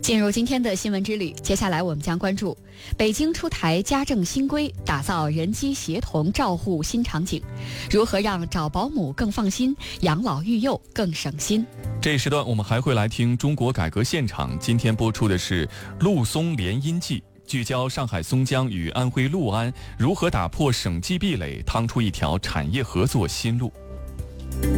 进入今天的新闻之旅，接下来我们将关注北京出台家政新规，打造人机协同照护新场景，如何让找保姆更放心，养老育幼更省心。 这一时段我们还会来听中国改革现场，今天播出的是陆松联姻记，聚焦上海松江与安徽六安如何打破省际壁垒，趟出一条产业合作新路。